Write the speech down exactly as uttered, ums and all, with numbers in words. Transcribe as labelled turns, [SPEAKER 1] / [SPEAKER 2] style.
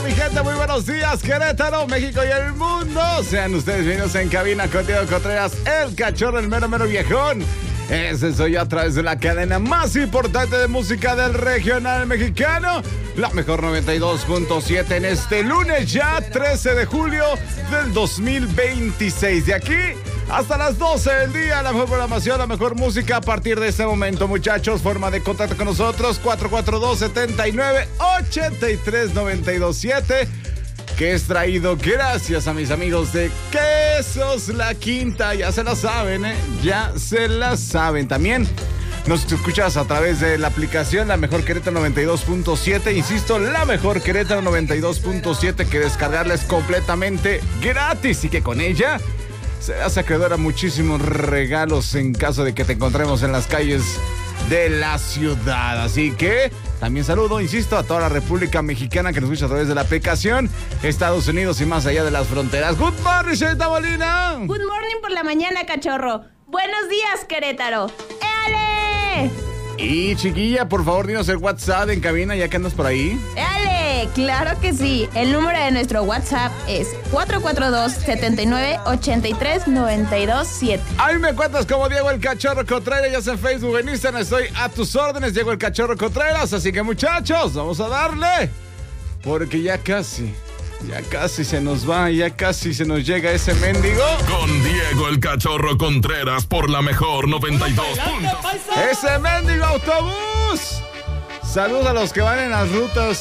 [SPEAKER 1] Mi gente, muy buenos días, Querétaro, México y el mundo. Sean ustedes bienvenidos en cabina con Diego Contreras, el cachorro, el mero mero viejón. Ese soy yo a través de la cadena más importante de música del regional mexicano, la mejor noventa y dos punto siete en este lunes ya trece de julio del dos mil veintiséis. De aquí hasta las doce del día, la mejor programación, la mejor música a partir de este momento, muchachos. Forma de contacto con nosotros, cuatro cuatro dos, siete nueve, ocho tres nueve dos siete. Que es traído gracias a mis amigos de Quesos La Quinta. Ya se la saben, ¿eh? Ya se la saben. También nos escuchas a través de la aplicación La Mejor Querétaro noventa y dos punto siete. Insisto, La Mejor Querétaro noventa y dos punto siete, que descargarla es completamente gratis y que con ella serás acreedor a muchísimos regalos en caso de que te encontremos en las calles de la ciudad. Así que también saludo, insisto, a toda la República Mexicana que nos escucha a través de la aplicación, Estados Unidos y más allá de las fronteras. Good morning, Sheita Molina.
[SPEAKER 2] Good morning por la mañana, cachorro. Buenos días, Querétaro. ¡Éale!
[SPEAKER 1] Y chiquilla, por favor, dinos el WhatsApp en cabina ya que andas por ahí.
[SPEAKER 2] ¡Éale! Claro que sí. El número de nuestro WhatsApp es cuatro cuatro dos, siete nueve, ocho tres nueve dos siete.
[SPEAKER 1] A mí me cuentas como Diego el Cachorro Contreras, ya sea en Facebook, en Instagram, estoy a tus órdenes, Diego el Cachorro Contreras. Así que muchachos, vamos a darle, porque ya casi, ya casi se nos va, ya casi se nos llega ese mendigo.
[SPEAKER 3] Con Diego el Cachorro Contreras por la mejor noventa y dos punto siete.
[SPEAKER 1] ¡Ese mendigo autobús! Saludos a los que van en las rutas